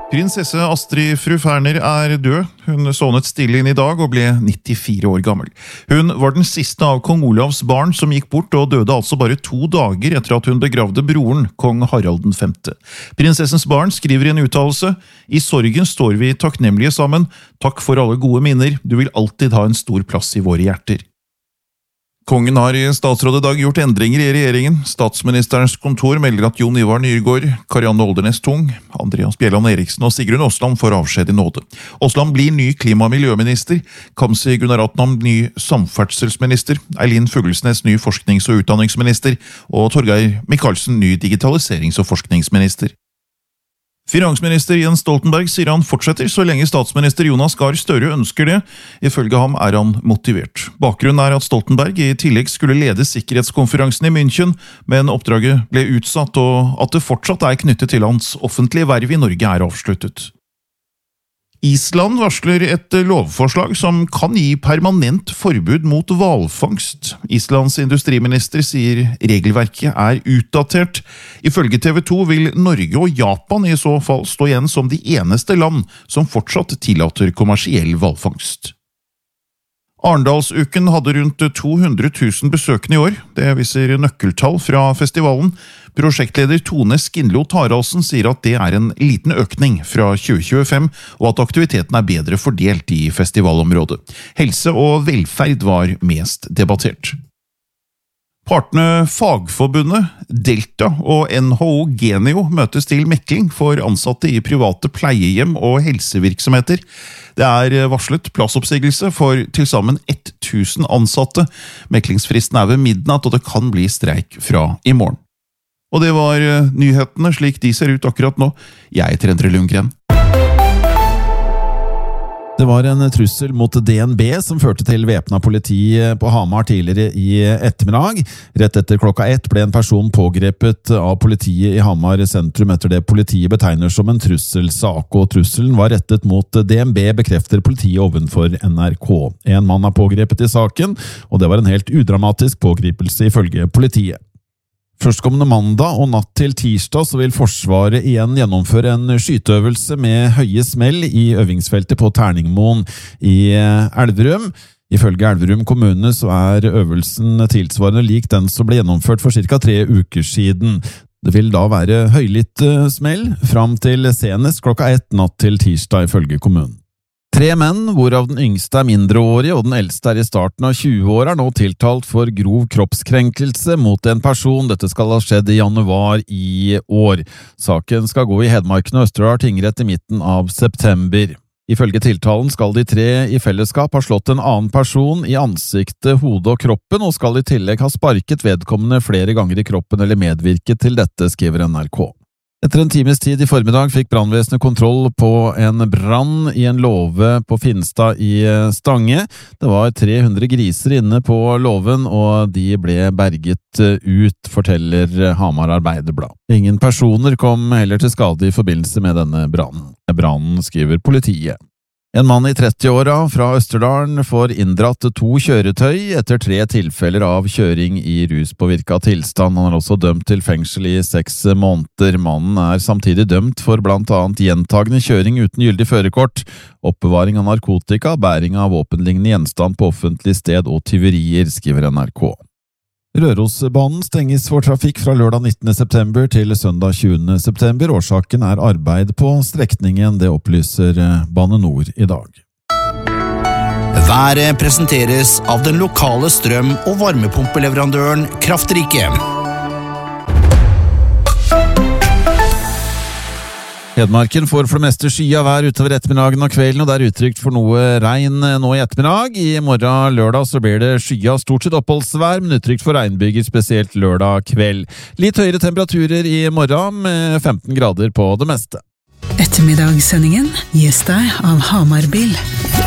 Prinsesse Astrid fru Ferner død. Hun sovnet stille inn I dag og ble 94 år gammel. Hun var den siste av kong Olavs barn som gikk bort og døde altså bare 2 dager etter at hun begravde broren, kong Harald V. Prinsessens barn skriver I en uttalelse: «I sorgen står vi takknemlige sammen. Takk for alle gode minner. Du vil alltid ha en stor plass I våre hjerter.» Kongen har I statsråd I dag gjort endringer I regjeringen. Statsministerens kontor melder at Jon Ivar Nyrgaard, Karianne Oldernes Tung, Andreas Bjelland Eriksen og Sigrun Aasland får avskjed I nåde. Aasland blir ny klima- og miljøminister, Kamzy Gunaratnam ny samferdselsminister, Eileen Fuglesnes ny forsknings- og utdanningsminister og Torgeir Micaelsen ny digitaliserings- og forskningsminister. Finansminister Jens Stoltenberg sier han fortsetter så lenge statsminister Jonas Gahr Støre ønsker det. Ifølge ham han motivert. Bakgrunnen at Stoltenberg I tillegg skulle lede sikkerhetskonferansen I München, men oppdraget ble utsatt og at det fortsatt knyttet til hans offentlige verv I Norge avsluttet. Island varsler et lovforslag som kan gi permanent forbud mot hvalfangst. Islands industriminister sier regelverket utdatert. Ifølge TV 2 vil Norge og Japan I så fall stå igjen som de eneste land som fortsatt tillater kommersiell hvalfangst. Arendalsuken hadde rundt 200 000 besøkende I år. Det viser nøkkeltall fra festivalen. Prosjektleder Tone Skindlo Taraldsen sier at det en liten økning fra 2025, og at aktiviteten bedre fordelt I festivalområdet. Helse og velferd var mest debattert. Partene Fagforbundet, Delta og NHO Genio møtes til mekling for ansatte I private pleiehjem og helsevirksomheter. Det varslet plassoppsigelse for tilsammen 1000 ansatte. Meklingsfristen ved midnatt, og det kan bli streik fra I morgen. Og det var nyhetene slik de ser ut akkurat nå. Jeg heter Endre Lundgren. Det var en trussel mot DNB som førte til væpnet politi på Hamar tidligere I ettermiddag. Rett etter klokka 1 ble en person pågrepet av politiet I Hamar sentrum etter det politiet betegner som en trusselsak, og trusselen var rettet mot DNB, bekrefter politiet ovenfor NRK. En mann pågrepet I saken, og det var en helt udramatisk pågripelse ifølge politiet. Førstkommende mandag og natt til tirsdag så vil Forsvaret igjen gjennomføre en skyteøvelse med høye smell I øvingsfeltet på Terningmoen I Elverum. Ifølge Elverum kommune så øvelsen tilsvarende lik den som ble gjennomført for ca. 3 uker siden. Det vil da være høylytt smell fram til senest klokka 1 natt til tirsdag ifølge kommunen. 3 menn, hvorav den yngste mindreårig og den eldste I starten av 20 år, nå tiltalt for grov kroppskrenkelse mot en person. Dette skal ha skjedd I januar I år. Saken skal gå I Hedmarken og Østerdal tingrett I midten av september. Ifølge tiltalen skal de 3 I fellesskap ha slått en annen person I ansiktet, hodet og kroppen, og skal I tillegg ha sparket vedkommende flere ganger I kroppen eller medvirket til dette, skriver NRK. Etter en times tid I formiddag fikk brannvesenet kontroll på en brann I en låve på Finstad I Stange. Det var 300 griser inne på låven, og de ble berget ut, forteller Hamar Arbeiderblad. Ingen personer kom heller til skade I forbindelse med denne brannen. Brannen, skriver politiet. En mann I 30-åra fra Østerdalen får inndratt 2 kjøretøy etter 3 tilfeller av kjøring I ruspåvirka tilstand. Han også dømt til fengsel I 6 måneder. Mannen samtidig dømt for blant annet gjentagende kjøring uten gyldig førerkort, oppbevaring av narkotika, bæring av våpenlignende gjenstand på offentlig sted og tyverier, skriver NRK. Rørosbanen stenges for trafikk fra lørdag 19. september til søndag 20. september. Årsaken arbeid på strekningen, det opplyser Bane Nor I dag. Været presenteres av den lokale strøm- og varmepumpeleverandøren Kraftrike. Hedmarken får for det meste skya vær utover ettermiddagen og kvelden, og det utrygt for noe regn nå I ettermiddag. I morgen lørdag så blir det skya stort sett oppholdsvær, men utrygt for regnbyger, spesielt lørdag kveld. Litt høyere temperaturer I morgen med 15 grader på det meste. Ettermiddagssendingen gis deg av Hamar Bil.